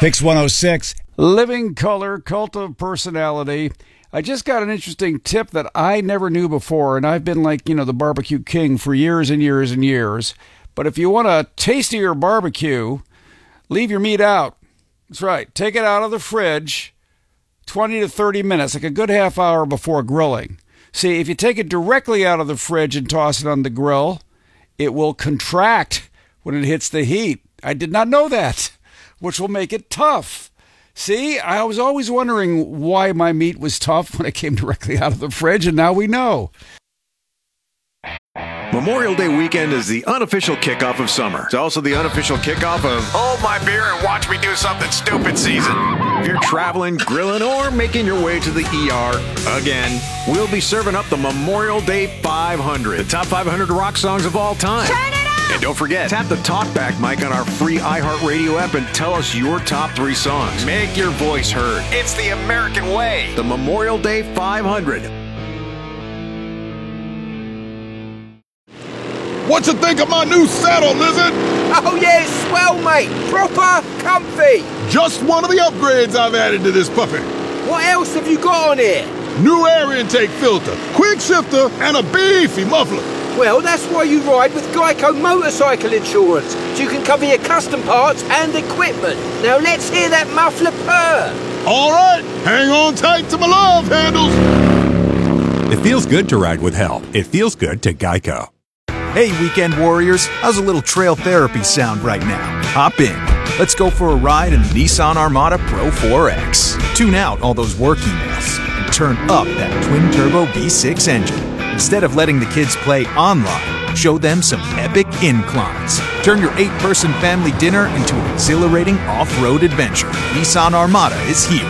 Pix 106. Living Color, Cult of Personality. I just got an interesting tip that I never knew before, and I've been like, the barbecue king for years and years and years. But if you want a tastier barbecue, leave your meat out. That's right. Take it out of the fridge 20 to 30 minutes, like a good half hour before grilling. See, if you take it directly out of the fridge and toss it on the grill, it will contract when it hits the heat. I did not know that, which will make it tough. See, I was always wondering why my meat was tough when it came directly out of the fridge, and now we know. Memorial Day weekend is the unofficial kickoff of summer. It's also the unofficial kickoff of Hold My Beer and Watch Me Do Something Stupid season. If you're traveling, grilling, or making your way to the ER again, we'll be serving up the Memorial Day 500, the top 500 rock songs of all time. Turn it up! And don't forget, tap the talkback mic on our free iHeartRadio app and tell us your top 3 songs. Make your voice heard. It's the American way. The Memorial Day 500. What you think of my new saddle, Lizard? Oh yeah, it's swell, mate. Proper comfy. Just one of the upgrades I've added to this puppy. What else have you got on here? New air intake filter, quick shifter, and a beefy muffler. Well, that's why you ride with Geico Motorcycle Insurance, so you can cover your custom parts and equipment. Now let's hear that muffler purr. All right, hang on tight to my love handles. It feels good to ride with help. It feels good to Geico. Hey, weekend warriors, how's a little trail therapy sound right now? Hop in. Let's go for a ride in the Nissan Armada Pro 4X. Tune out all those work emails and turn up that twin-turbo V6 engine. Instead of letting the kids play online, show them some epic inclines. Turn your 8-person family dinner into an exhilarating off-road adventure. Nissan Armada is here.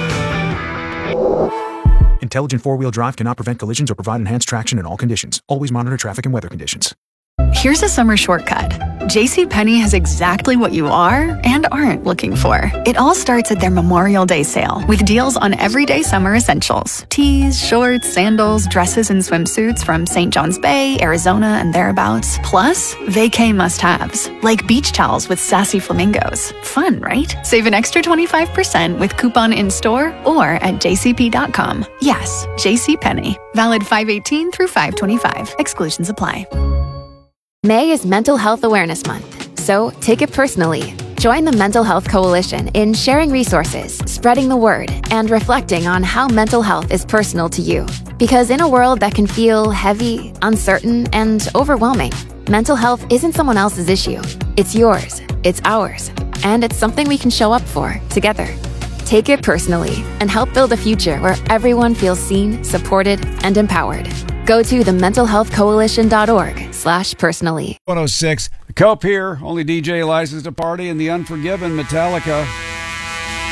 Intelligent four-wheel drive cannot prevent collisions or provide enhanced traction in all conditions. Always monitor traffic and weather conditions. Here's a summer shortcut. JCPenney has exactly what you are and aren't looking for. It all starts at their Memorial Day sale with deals on everyday summer essentials. Tees, shorts, sandals, dresses, and swimsuits from St. John's Bay, Arizona, and thereabouts. Plus, vacay must-haves, like beach towels with sassy flamingos. Fun, right? Save an extra 25% with coupon in-store or at jcp.com. Yes, JCPenney. Valid 5/18 through 5/25. Exclusions apply. May is Mental Health Awareness Month, so take it personally. Join the Mental Health Coalition in sharing resources, spreading the word, and reflecting on how mental health is personal to you. Because in a world that can feel heavy, uncertain, and overwhelming, mental health isn't someone else's issue. It's yours, it's ours, and it's something we can show up for together. Take it personally and help build a future where everyone feels seen, supported, and empowered. Go to thementalhealthcoalition.org/personally. 106. The Cope here, only DJ licensed to party, and the Unforgiven Metallica.